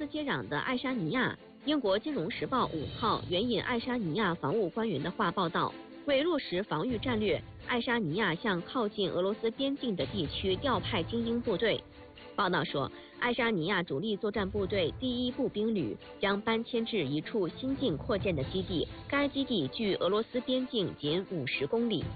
接壤的爱沙尼亚。英国金融时报5号援引爱沙尼亚防务官员的话报道，为落实防御战略，爱沙尼亚向靠近俄罗斯边境的地区调派精英部队。报道说，爱沙尼亚主力作战部队第1步兵旅将搬迁至一处新近扩建的基地，该基地距俄罗斯边境仅50公里。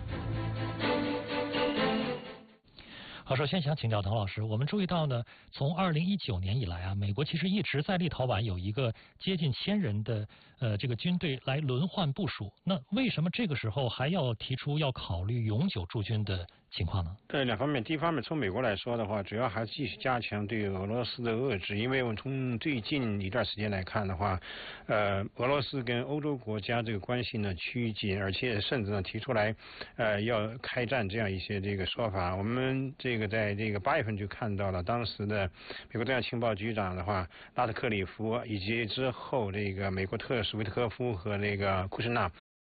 好，首先想请教滕老师，我们注意到呢，从2019年以来啊，美国其实一直在立陶宛有一个接近1000人的这个军队来轮换部署。那为什么这个时候还要提出要考虑永久驻军的情况呢？ 两方面，第一方面从美国来说的话，主要还是继续加强对俄罗斯的遏制，因为我们从最近一段时间来看的话，俄罗斯跟欧洲国家这个关系呢趋近，而且甚至呢提出来要开战这样一些这个说法。我们这个在这个8月份就看到了当时的美国中央情报局长的话拉特克里夫，以及之后这个美国特使维特科夫和那个库什纳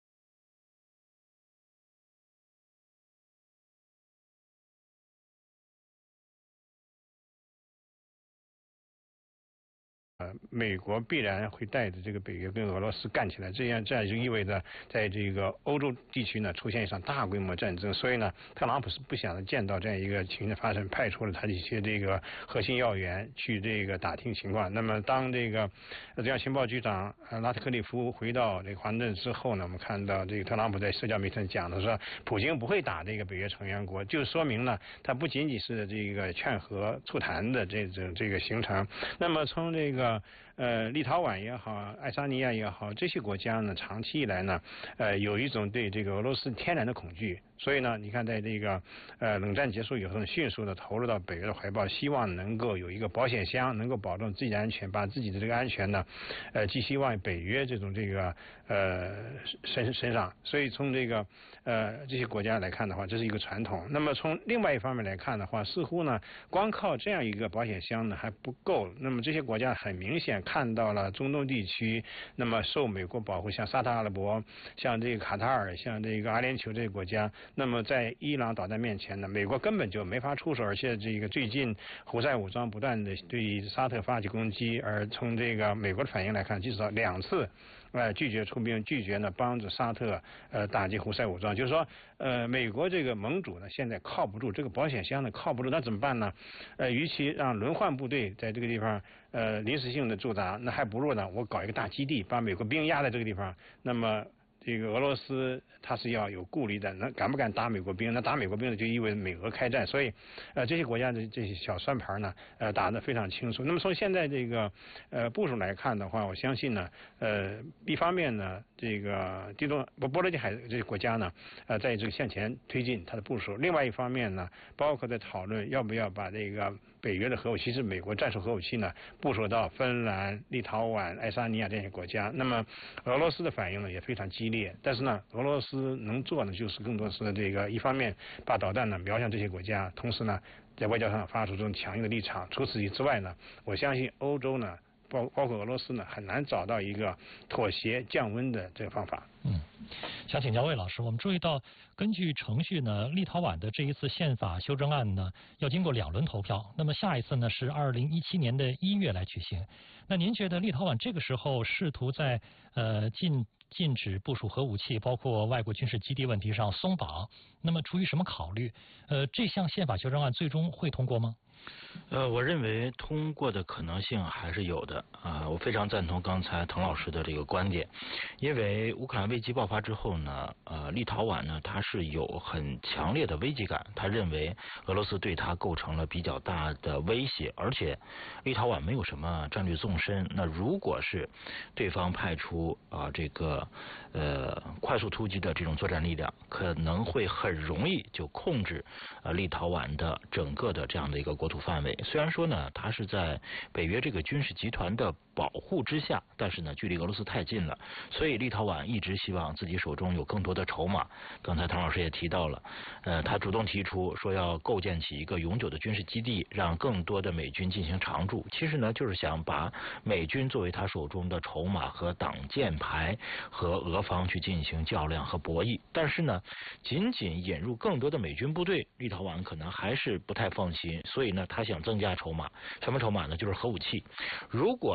美国必然会带着这个北约跟俄罗斯干起来，这样就意味着在这个欧洲地区呢出现一场大规模战争。所以呢，特朗普是不想见到这样一个情形发生，派出了他的一些这个核心要员去这个打听情况。那么当这个中央情报局长拉特克利夫回到这个华盛顿之后呢，我们看到这个特朗普在社交媒体上讲的说，普京不会打这个北约成员国，就说明呢，他不仅仅是这个劝和促谈的这个行程。那么从这个立陶宛也好，爱沙尼亚也好，这些国家呢，长期以来呢，有一种对这个俄罗斯天然的恐惧。所以呢，你看，在这个冷战结束以后，迅速的投入到北约的怀抱，希望能够有一个保险箱，能够保证自己的安全，把自己的这个安全呢，寄希望北约这种这个身上。所以从这个这些国家来看的话，这是一个传统。那么从另外一方面来看的话，似乎呢，光靠这样一个保险箱呢还不够。那么这些国家很明显看到了中东地区，那么受美国保护，像沙特阿拉伯、像这个卡塔尔、像这个阿联酋这些国家。那么在伊朗导弹面前呢，美国根本就没法出手，而且这个最近胡塞武装不断的对沙特发起攻击，而从这个美国的反应来看，至少2次拒绝出兵，拒绝呢帮助沙特打击胡塞武装。就是说美国这个盟主呢现在靠不住，这个保险箱呢靠不住，那怎么办呢？与其让轮换部队在这个地方临时性的驻扎，那还不如呢我搞一个大基地，把美国兵压在这个地方。那么这个俄罗斯它是要有顾虑的，那敢不敢打美国兵？那打美国兵呢，就意味着美俄开战。所以，这些国家的这些小算盘呢，打得非常清楚。那么从现在这个部署来看的话，我相信呢，一方面呢，这个波罗的海这些国家呢，在这个向前推进它的部署；另外一方面呢，包括在讨论要不要把这个北约的核武器，是美国战术核武器呢，部署到芬兰、立陶宛、爱沙尼亚这些国家。那么俄罗斯的反应呢也非常激烈。但是呢，俄罗斯能做的就是更多是这个一方面把导弹呢瞄向这些国家，同时呢在外交上发出这种强硬的立场。除此之外呢，我相信欧洲呢包括俄罗斯呢很难找到一个妥协降温的这个方法。 想请教魏老师，我们注意到根据程序呢，立陶宛的这一次宪法修正案呢要经过2轮投票，那么下一次呢是2017年的1月来举行。那您觉得立陶宛这个时候试图在禁止部署核武器，包括外国军事基地问题上松绑，那么出于什么考虑？这项宪法修正案最终会通过吗？ 我认为通过的可能性还是有的啊，我非常赞同刚才滕老师的这个观点，因为乌克兰危机爆发之后呢，立陶宛呢它是有很强烈的危机感，他认为俄罗斯对他构成了比较大的威胁，而且立陶宛没有什么战略纵深，那如果是对方派出这个快速突击的这种作战力量，可能会很容易就控制立陶宛的整个的这样的一个国土范围。虽然说呢，它是在北约这个军事集团的保护之下，但是呢，距离俄罗斯太近了，所以立陶宛一直希望自己手中有更多的筹码。刚才滕老师也提到了，他主动提出说要构建起一个永久的军事基地，让更多的美军进行常驻。其实呢，就是想把美军作为他手中的筹码和挡箭牌，和俄方去进行较量和博弈。但是呢，仅仅引入更多的美军部队，立陶宛可能还是不太放心，所以呢，他想增加筹码。什么筹码呢？就是核武器。如果